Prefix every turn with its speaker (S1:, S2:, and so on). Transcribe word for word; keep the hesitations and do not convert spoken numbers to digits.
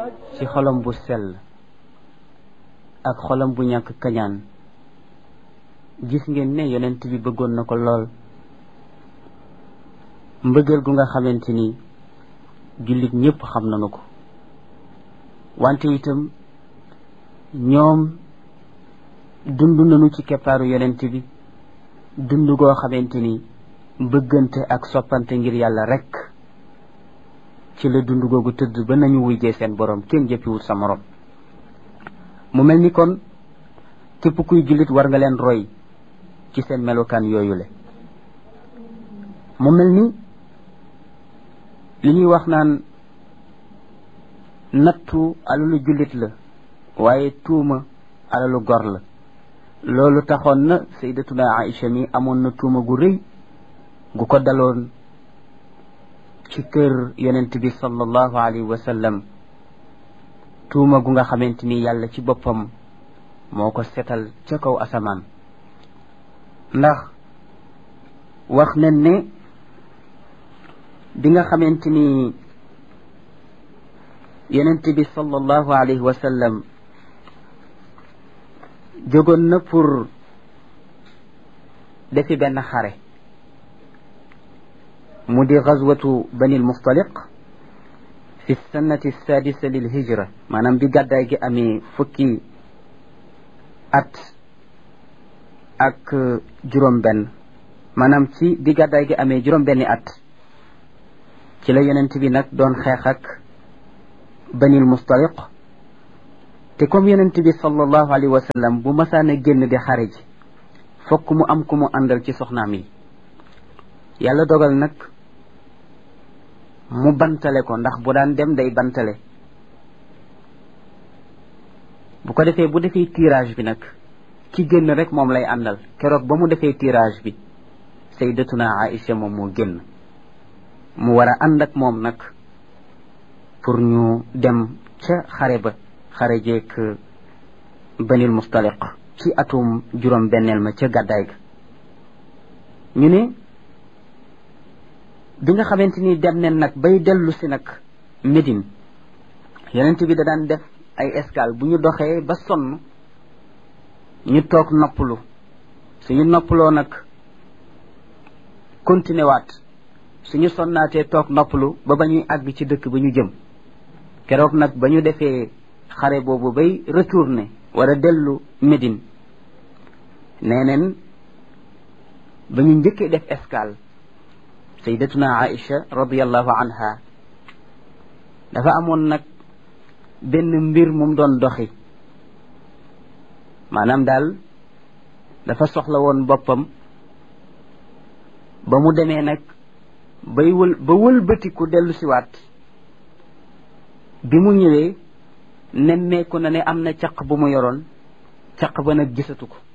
S1: ci xolam bu sell ak xolam bu ñàkk kañaan gis ngeen ne yonent bi bëggoon na ko lool mbëggeel gu nga xamante ni jullit ñépp xam nañu ko wante itam ñoom dund nañu ci keppaaru yonent bi dund goo xamante ni bëggante ak soppante ngir yàlla rekk ci la dund googu tëdd ba nañu wujjee seen borom kenn jëppiwut sa morom mu mel ni kon képp kuy jullit war nga leen roy ci seen melokaan yooyu le mu mel ni li ñuy wax naan nattu alalu jullit la waaye tuuma alalu gor la loolu taxoon na sayyidatuna Aïcha mi amoon na tuuma gu rëy gu ko daloon ci kër yonent bi sallallahu alayhi wa sallam tuuma gu nga xamante ni yàlla ci boppam moo ko setal ca kaw asamaan ndax wax nañ ne bi nga xamante ni yonent bi sallallahu alayhi wa sallam jógoon na pour defi benn xare mu di gazwatu bani al-Mustaliq fi sannati sadisa lil hijra maanaam bi gàddaay gi amee fukki at ak juróom benn maanaam ci bi gàddaay gi amee juróom benni at ci la yonent bi nag doon xeex ak bani al-Mustaliq te comme yonent bi sallallahu alayhi wa sallam bu masaana génn di xare ji fokk mu am ku mu àndal ci soxnaam yi yàlla dogal nag mu bantale ko ndax bu daan dem day bantale bu ko defee bu defee tirage bi nag ki génn rek moom lay àndal keroog ba mu defee tirage bi sayyidatuna Aïcha moom moo génn mu war a ànd ak moom nag pour ñu dem ca xare ba xare jeek banil Mustaliq ci atum juróom benneel ma ca gàddaay ga ñu ne bi nga xamante ni dem neen nag bay dellu si nag Médine yonent bi da daan def ay escale bu ñu doxee ba sonn ñu toog noppalu suñu noppaloo nag continué waat suñu sonnaatee toog noppalu ba ba ñuy àgg ci dëkk ba ñu jëm keroog nag ba ñu defee xare boobu bay retourné war a dellu Médine nee neen ba ñu njëkkee def escale sayyidatuna Aïcha radiyallahu anha dafa amoon nag benn mbir mum doon doxi maanaam daal dafa soxla woon boppam ba mu demee nag bay wël ba wëlbatiku dellu siwaat bi mu ñëwee nemmeeku na ne am na caq bu mu yoroon caq ba nag gisatu ko